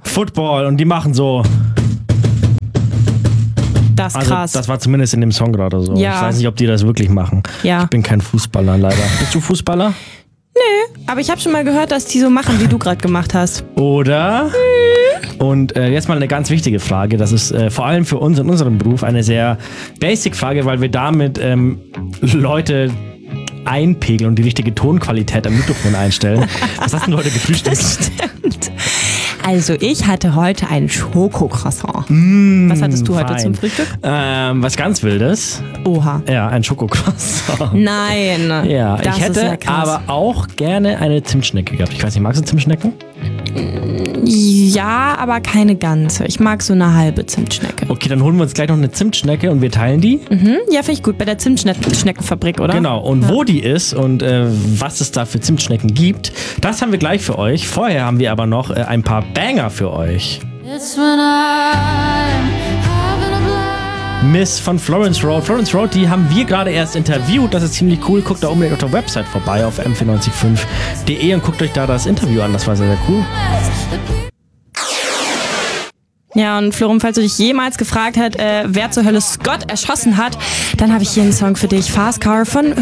Football und die machen so. Das ist krass. Das war zumindest in dem Song gerade so. Ja. Ich weiß nicht, ob die das wirklich machen. Ja. Ich bin kein Fußballer leider. Bist du Fußballer? Nö, aber ich habe schon mal gehört, dass die so machen, wie du gerade gemacht hast. Oder? Und jetzt mal eine ganz wichtige Frage. Das ist vor allem für uns in unserem Beruf eine sehr basic Frage, weil wir damit Leute einpegeln und die richtige Tonqualität am Mikrofon einstellen. Was hast du heute gefrühstückt? Das stimmt. Also ich hatte heute ein Schokocroissant. Was hattest du heute zum Frühstück? Was ganz Wildes. Oha. Ja, ein Schokocroissant. Nein. Ja, das ich hätte ist ja krass. aber auch gerne eine Zimtschnecke gehabt. Ich weiß nicht, magst du Zimtschnecken? Ja, aber keine ganze. Ich mag so eine halbe Zimtschnecke. Okay, dann holen wir uns gleich noch eine Zimtschnecke und wir teilen die. Ja, finde ich gut. Bei der Zimtschneckenfabrik, oder? Genau, und wo die ist und was es da für Zimtschnecken gibt, das haben wir gleich für euch. Vorher haben wir aber noch ein paar Banger für euch. Miss von Florence Road. Florence Road, die haben wir gerade erst interviewt. Das ist ziemlich cool. Guckt da unbedingt auf der Website vorbei auf m495.de und guckt euch da das Interview an. Das war sehr, sehr cool. Ja, und Florum, falls du dich jemals gefragt hast, wer zur Hölle Scott erschossen hat, dann habe ich hier einen Song für dich. Fast Car von